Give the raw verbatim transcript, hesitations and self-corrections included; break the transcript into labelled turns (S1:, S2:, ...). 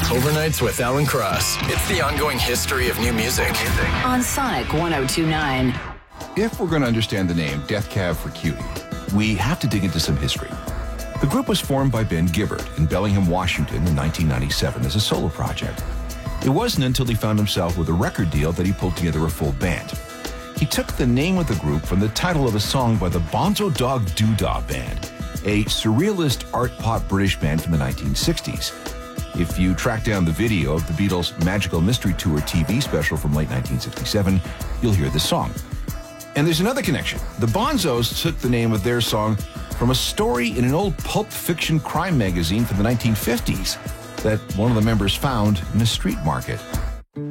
S1: Overnights with Alan Cross. It's the ongoing history of new music.
S2: On Sonic one oh two point nine.
S3: If we're going to understand the name Death Cab for Cutie, we have to dig into some history. The group was formed by Ben Gibbard in Bellingham, Washington in nineteen ninety-seven as a solo project. It wasn't until he found himself with a record deal that he pulled together a full band. He took the name of the group from the title of a song by the Bonzo Dog Doodah Band, a surrealist art pop British band from the nineteen sixties. If you track down the video of the Beatles' Magical Mystery Tour T V special from late nineteen sixty-seven, you'll hear this song. And there's another connection. The Bonzos took the name of their song from a story in an old pulp fiction crime magazine from the nineteen fifties that one of the members found in a street market.